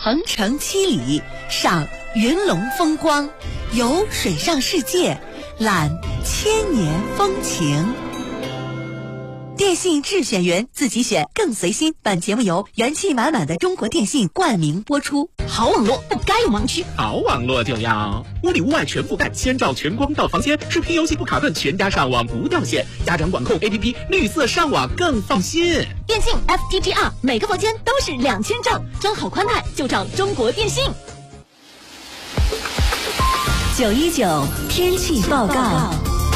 横城7里，赏云龙风光，游水上世界，览千年风情。电信智选员，自己选更随心。本节目由元气满满的中国电信冠名播出。 好网络不该有盲区， 好网络就要屋里屋外全覆盖，先照全光到房间，视频游戏不卡顿，全家上网不掉线，家长管控 APP， 绿色上网更放心。 电信 FTTR， 每个房间都是2000兆，装好宽带就找中国电信。 919天气报告。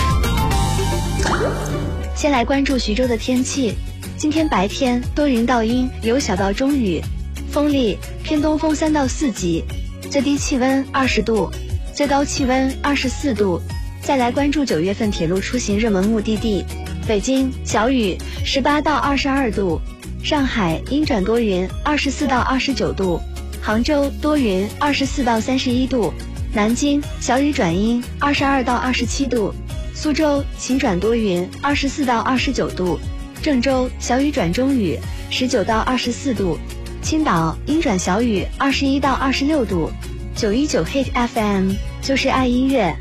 先来关注徐州的天气，今天白天多云到阴，有小到中雨，风力偏东风3到4级，最低气温20度，最高气温24度。再来关注9月份铁路出行热门目的地，北京小雨18到22度，上海阴转多云24到29度，杭州多云24到31度，南京小雨转阴22到27度，苏州晴转多云24到29度，郑州小雨转中雨19到24度，青岛阴转小雨21到26度。919 Hit FM 就是爱音乐。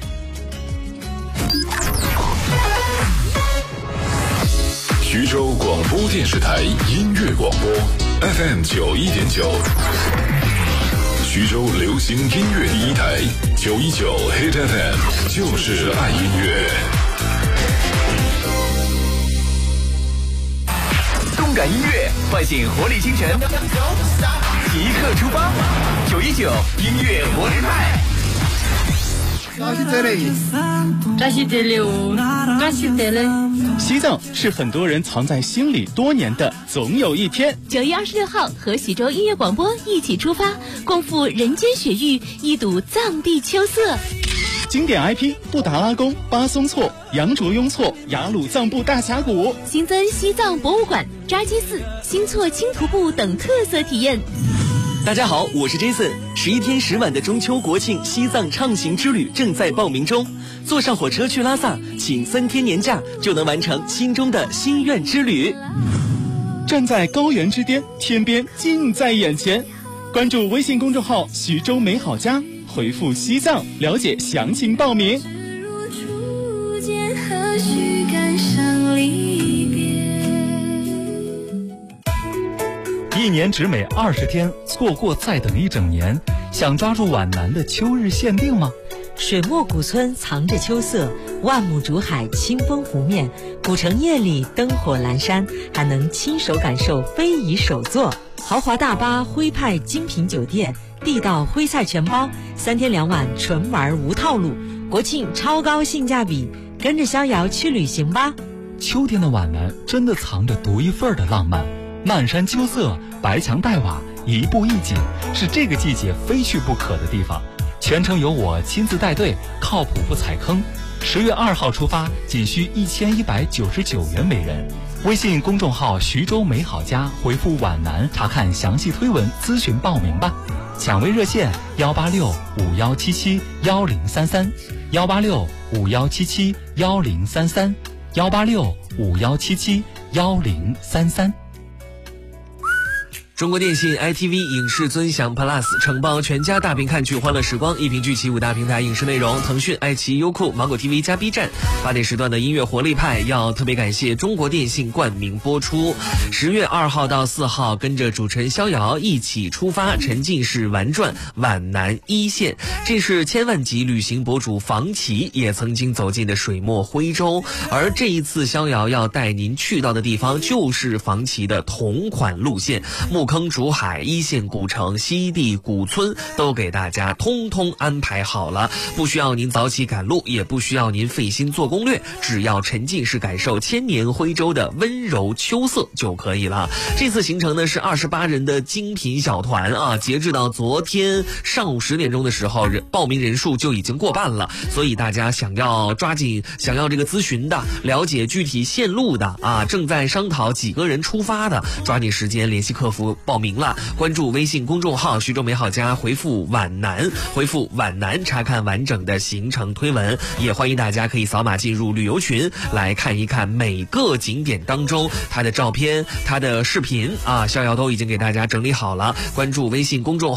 徐州广播电视台音乐广播 FM 91.9，徐州流行音乐第一台919 Hit FM 就是爱音乐。 动感音乐，唤醒活力清晨，即刻出发！919音乐活力派。 西藏是很多人藏在心里多年的总有一天。 9月26号，和徐州音乐广播一起出发，共赴人间雪域，一睹藏地秋色。 经典 IP 布达拉宫、巴松措、羊卓雍措、雅鲁藏布大峡谷， 新增西藏博物馆、扎基寺、新措青徒步等特色体验。 大家好，我是 Jason。11天10晚的中秋国庆西藏畅行之旅正在报名中，坐上火车去拉萨，请3天年假就能完成心中的心愿之旅。 站在高原之巅，天边近在眼前。关注微信公众号徐州美好家，回复西藏了解详情报名。 一年只美20天，错过再等一整年。想抓住皖南的秋日限定吗？ 水墨古村藏着秋色，万亩竹海清风湖面，古城夜里灯火阑珊，还能亲手感受非遗手作。豪华大巴徽派精品酒店，地道徽菜全包，3天2晚纯玩无套路，国庆超高性价比，跟着逍遥去旅行吧。 秋天的皖南真的藏着独一份的浪漫，漫山秋色，白墙黛瓦，一步一景，是这个季节非去不可的地方。全程由我亲自带队，靠谱不踩坑。10月2号出发，仅需1199元每人。微信公众号徐州美好家回复皖南查看详细推文咨询报名吧。抢位热线18651771033 18651771033 18651771033。 中国电信 ITV 影视尊享 Plus 承包全家大屏看剧欢乐时光，一屏聚齐5大平台影视内容，腾讯、爱奇艺、优酷、芒果 TV 加 B 站。8点时段的音乐活力派要特别感谢中国电信冠名播出。10月2号到4号，跟着主持人逍遥一起出发，沉浸式玩转皖南一线。这是千万级旅行博主房琪也曾经走进的水墨徽州，而这一次逍遥要带您去到的地方就是房琪的同款路线。木坑、竹海、一线古城、西递、古村都给大家通通安排好了，不需要您早起赶路，也不需要您费心做攻略，只要沉浸式感受千年徽州的温柔秋色就可以了。这次行程呢是28人的精品小团啊，截至到昨天上午10点钟的时候，报名人数就已经过半了，所以大家想要抓紧，想要这个咨询的，了解具体线路的啊，正在商讨几个人出发的，抓紧时间联系客服报名了。关注微信公众号徐州美好家，回复皖南，回复皖南查看完整的行程推文。也欢迎大家可以扫码进入旅游群来看一看每个景点当中它的照片、它的视频啊，逍遥都已经给大家整理好了。关注微信公众号